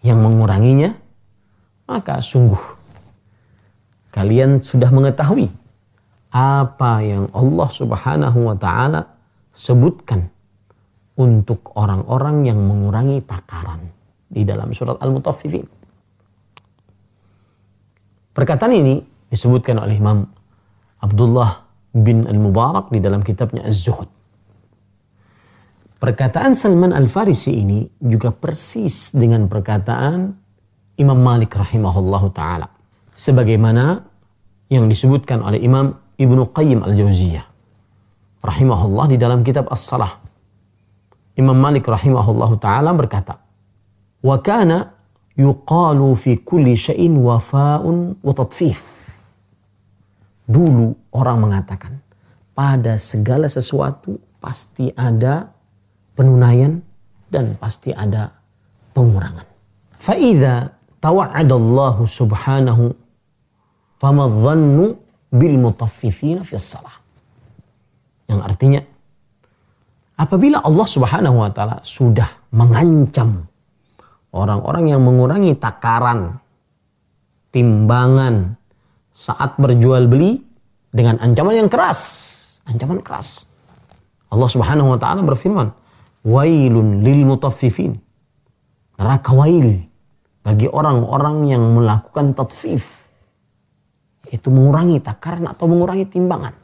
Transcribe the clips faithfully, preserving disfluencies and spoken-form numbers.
yang menguranginya, maka sungguh kalian sudah mengetahui apa yang Allah Subhanahu wa ta'ala sebutkan untuk orang-orang yang mengurangi takaran di dalam surat Al-Mutaffifin. Perkataan ini disebutkan oleh Imam Abdullah bin Al-Mubarak di dalam kitabnya Az-Zuhud. Perkataan Salman Al-Farisi ini juga persis dengan perkataan Imam Malik rahimahullahu ta'ala. Sebagaimana yang disebutkan oleh Imam Ibnu Qayyim Al-Jauziyah rahimahullah di dalam kitab As-Salah. Imam Malik rahimahullahu ta'ala berkata, wa kana yuqalu fi kulli syai'in wafa'un wa tatfif. Dulu orang mengatakan pada segala sesuatu pasti ada penunaian dan pasti ada pengurangan. Fa idza tawa'ada Allah subhanahu fama dhannu bil mutaffifina fi shalah. Yang artinya apabila Allah Subhanahu wa taala sudah mengancam orang-orang yang mengurangi takaran, timbangan saat berjual beli dengan ancaman yang keras, ancaman keras. Allah Subhanahu wa taala berfirman, "Wailun lil mutaffifin." Neraka wail bagi orang-orang yang melakukan tatfif, yaitu mengurangi takaran atau mengurangi timbangan.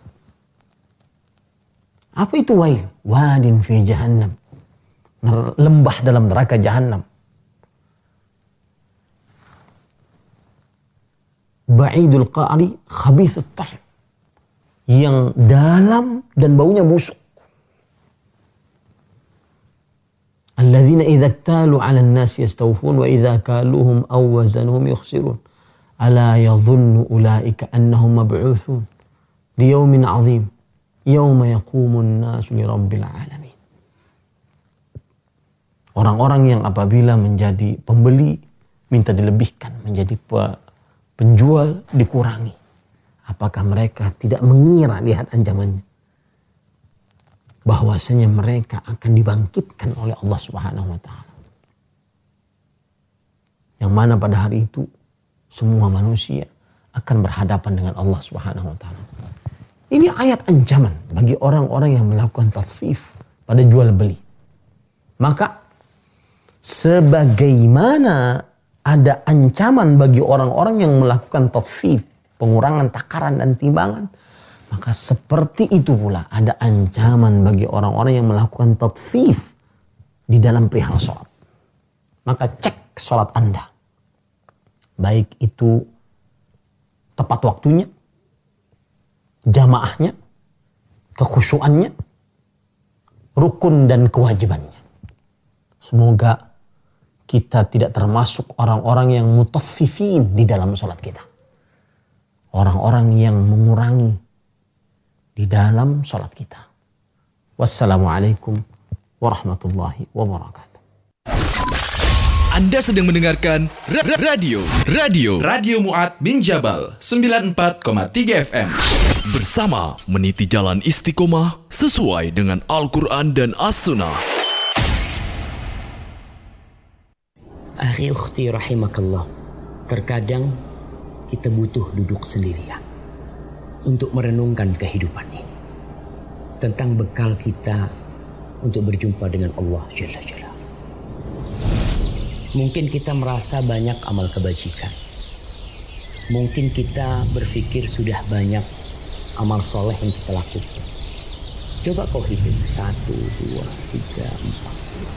Apa itu wail? Wadin fi jahannam. Lembah dalam neraka jahannam. Ba'idul qa'ri khabithut tahm. Yang dalam dan baunya busuk. Alladzina idza iktalu 'alan nasi yastawfun wa idza kaluhum aw wazanuhum yukhsirun. Ala yadhunnu ulaika annahum mab'utsun li yawmin 'adzim. Yauma yaqumun nasu li rabbil alamin. Orang-orang yang apabila menjadi pembeli minta dilebihkan, menjadi penjual dikurangi. Apakah mereka tidak mengira, lihat ancamannya, bahwasanya mereka akan dibangkitkan oleh Allah Subhanahu wa taala. Yang mana pada hari itu semua manusia akan berhadapan dengan Allah Subhanahu wa taala. Ini ayat ancaman bagi orang-orang yang melakukan tasfif pada jual beli. Maka sebagaimana ada ancaman bagi orang-orang yang melakukan tasfif, pengurangan takaran dan timbangan, maka seperti itu pula ada ancaman bagi orang-orang yang melakukan tasfif di dalam perihal sholat. Maka cek sholat Anda. Baik itu tepat waktunya, jamaahnya, kekhusyuannya, rukun dan kewajibannya. Semoga kita tidak termasuk orang-orang yang mutaffifin di dalam sholat kita. Orang-orang yang mengurangi di dalam sholat kita. Wassalamualaikum warahmatullahi wabarakatuh. Anda sedang mendengarkan Radio Radio Radio Mu'ad bin Jabal sembilan puluh empat koma tiga F M. Bersama meniti jalan istiqomah sesuai dengan Al-Quran dan As-Sunnah. Akhi ukhti rahimakallah, terkadang kita butuh duduk sendirian untuk merenungkan kehidupan ini, tentang bekal kita untuk berjumpa dengan Allah Jalla Jalla. Mungkin kita merasa banyak amal kebajikan. Mungkin kita berpikir sudah banyak amal soleh yang kita lakukan. Coba kau hitung. Satu, dua, tiga, empat.